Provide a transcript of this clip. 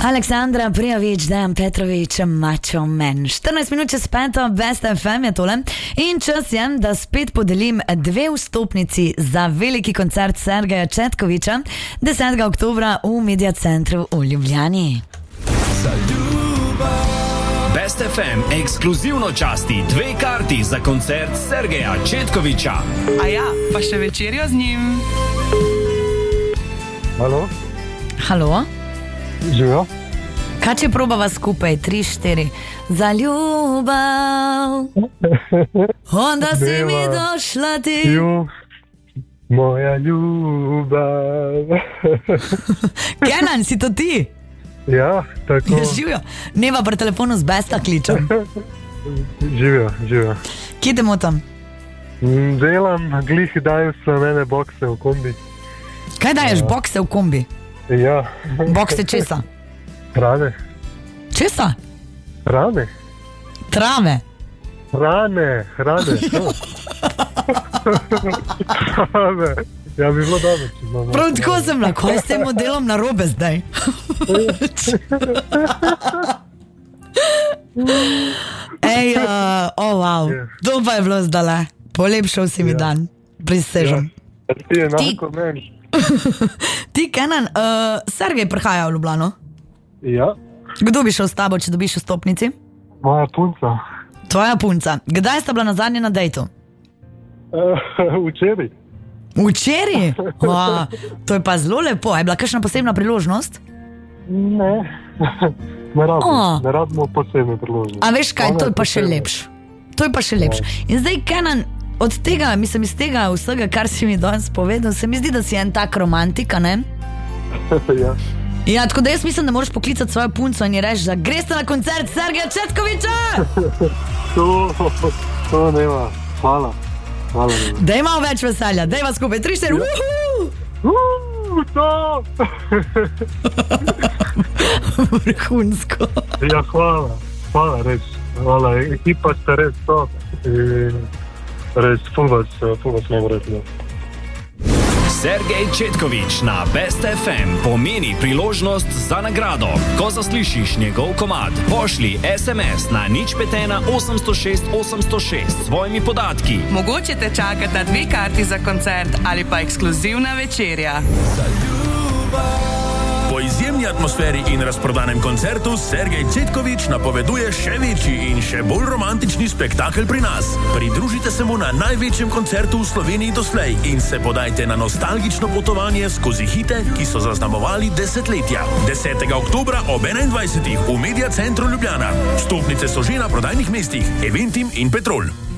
Aleksandra Prijović, Dejan Petrović, Macho Man. 14 minut čez 5, Best FM je tole. In čas je, da spet podelim 2 vstopnici za veliki koncert Sergeja Četkoviča 10. oktobra v Media Centru v Ljubljani. Best FM ekskluzivno časti 2 karti za koncert Sergeja Četkoviča. A ja, pa še večerjo z njim. Halo? Halo? Živijo? Kaj če probava skupaj? 3, 4. Za ljubav, onda si mi došla ti. Moja ljubav. Kenan, si to ti? Ja, tako. Ja, živijo. Neva pri telefonu z Besta kličem. Živijo. Kje te motam? Delam, glih dajem se mene bokse v kombi. Kaj daješ, bokse v kombi? Ja. Bokse česa? Hrane. Česa? Hrane. Trave. Hrane. Ja, bi bilo dobro, če imamo. Prav tako sem lahko, kaj s tem modelom narobe zdaj? Ej, wow, to pa je bilo zdale. Polepšal si mi dan, prisežem. Ti je enako meni. Ti, Kenan, Sergej prihaja v Ljubljano. Ja. Kdo bi šel s tabo, če dobiš vstopnici? Moja punca. Tvoja punca. Kdaj sta bila nazadnje na dejtu? Včeraj. Včeraj? To je pa zelo lepo. Je bila kakšna posebna priložnost? Ne. Ne rabimo posebne priložnosti. A veš kaj, to je pa še lepš. To je pa še lepš. In zdaj, Kenan, od tega, mislim, iz tega vsega, kar si mi danes povedal, se mi zdi, da si en tak romantika, ne? Ja. Ja, tako da jaz mislim, da moraš poklicati svojo punco in ji reči, da greš na koncert Sergeja Četkoviča! To nema. Hvala. Daj malo več veselja, daj vas skupaj, 3, 4, To! Vrhunsko. Ja, hvala, res. Hvala, ekipa ste res top. Res, ful vas ne morete. Sergej Četkovič na Best FM pomeni priložnost za nagrado. Ko zaslišiš njegov komad, pošli SMS na 051 806 806 s svojimi podatki. Mogoče te čakata 2 karti za koncert ali pa ekskluzivna večerja. Po izjemni atmosferi in razprodanem koncertu Sergej Četkovič napoveduje še večji in še bolj romantični spektakel pri nas. Pridružite se mu na največjem koncertu v Sloveniji doslej in se podajte na nostalgično potovanje skozi hite, ki so zaznamovali desetletja. 10. oktobra ob 21. v Media Centru Ljubljana. Vstopnice so že na prodajnih mestih Eventim in Petrol.